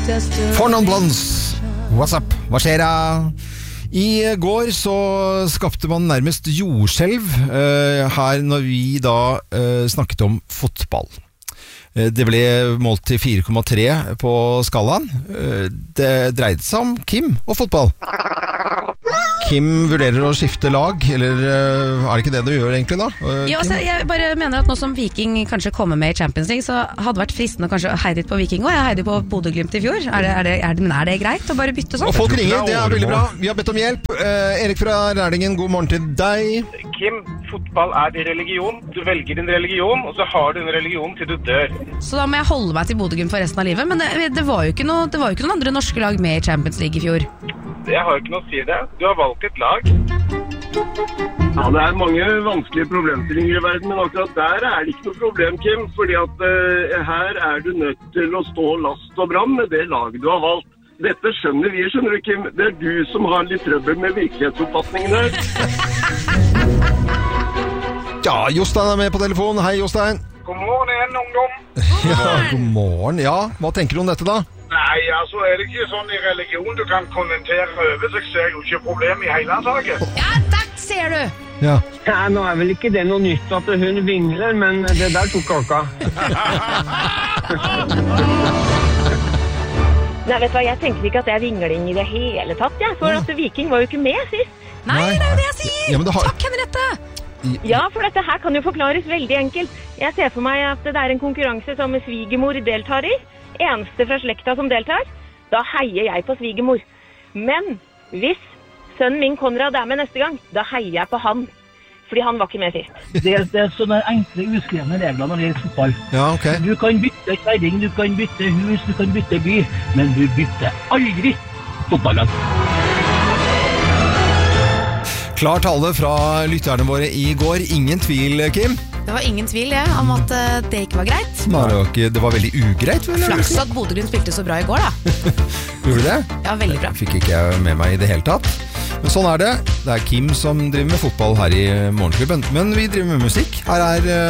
For noen blondes. What's up? Hva skjer da? I går så skapte man nærmest jordskjelv her når vi da snakket om fotball. Det ble målt til 4,3 på skalaen. Det dreide seg om Kim og fotball. Kim vurderer å skifte lag, eller er det ikke det du gjør egentlig da? Ja, altså, jeg bare mener at nå som Viking kanskje kommer med i Champions League, så hadde det vært fristende å kanskje heide på Viking, og jeg heide på Bodø Glimt i fjor. Men er det greit å bare bytte sånn? Og folk ringer, det er veldig bra. Vi har bedt om hjelp. Erik fra Rælingen, god morgen til deg. Kim, fotball er din religion. Du velger din religion, og så har du din religion til du dør. Så da må jeg holde meg til Bodø Glimt for resten av livet, men det var jo ikke noen andre norske lag med i Champions League i fjor. Jeg har ikke noe å si det. Du har valgt et lag. Ja, det er mange vanskelige problemstillinger i verden, men akkurat der er det ikke noe problem, Kim, fordi at her er du nødt til å stå last og brann med det laget du har valgt. Dette skjønner vi, skjønner du, Kim. Det er du som har litt trøbbel med virkelighetsoppfatningen her. Ja, Jostein er med på telefonen. Hei, Jostein. God morgen igjen, ungdom. Ja, god morgen. Ja, hva tenker du om dette da? Nei, altså er det ikke sånn i religion du kan kommentere over, så jeg ser jo ikke problem i hele taket. Ja, takk, ser du! Ja. Ja, nå er vel ikke det noe nytt at hun vingler, men det der tok kaka. Nei, vet du hva, jeg tenker ikke at det er vingling i det hele tatt, jeg. For at Viking var jo ikke med sist. Nei, det er jo det jeg sier! Ja, men det har... Takk, Henriette! Ja, for dette her kan jo forklares veldig enkelt. Jeg ser for meg at det er en konkurranse som svigermor deltar i. Eneste fra slekta som deltar, da heier jeg på svigermor. Men hvis sønnen min Konrad er med neste gang, da heier jeg på han. Fordi han var ikke med sist. Det er sånne enkle, uskrevne regler når det gjelder fotball. Ja, ok. Du kan bytte kjæring, du kan bytte hus, du kan bytte by, men du bytter aldri fotballag. Klar tale fra lytterne våre i går. Ingen tvil, Kim. Det var ingen tvil om at det ikke var greit. Det var veldig ugreit, vel? Flaks at Bodø Glimt spilte så bra i går, da. Gjorde du det? Ja, veldig bra. Fikk ikke jeg med meg i det hele tatt. Men sånn er det. Det er Kim som driver med fotball her i Morgenklubben. Men vi driver med musikk. Her er